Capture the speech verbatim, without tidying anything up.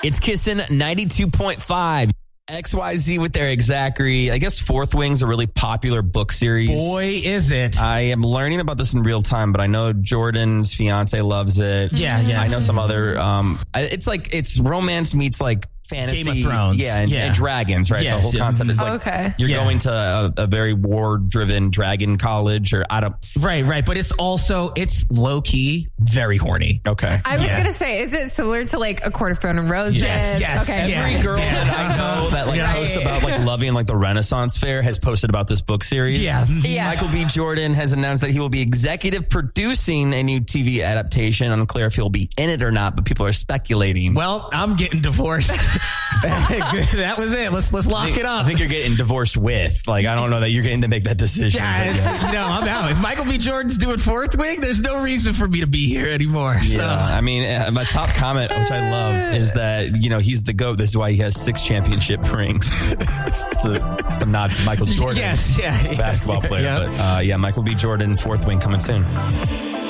It's Kissin' ninety-two point five. X Y Z with their Zachary. I guess Fourth Wing's a really popular book series. Boy, is it. I am learning about this in real time, but I know Jordan's fiance loves it. Yeah, yeah. I know some other, um, it's like, it's romance meets like fantasy. Game of Thrones. Yeah, and, yeah. and dragons, right? Yes, the whole yeah. concept is like, okay. you're Yeah. going to a, a very war-driven dragon college, or I don't. Right, right. But it's also, it's low-key, very horny. Okay. I was Yeah. going to say, is it similar to like A Court of Thorn and Roses? Yes, yes. Okay. Yeah. Every girl Yeah. that I know that like Yeah. posts about like loving like the Renaissance Fair has posted about this book series. Yeah. Yes. Michael B. Jordan has announced that he will be executive producing a new T V adaptation. Unclear if he'll be in it or not, but people are speculating. Well, I'm getting divorced. That was it. Let's let's lock I think, it up. I think you're getting divorced with. Like, I don't know that you're getting to make that decision. Yeah, but it's, yeah. no, I'm out. If Michael B. Jordan's doing Fourth Wing, there's no reason for me to be here anymore. So. Yeah, I mean, uh, my top comment, which I love, is that, you know, he's the GOAT. This is why he has six championship rings. it's, a, it's a nod to Michael Jordan. Yes, yeah. Basketball player. Yeah. But uh, yeah, Michael B. Jordan, Fourth Wing coming soon.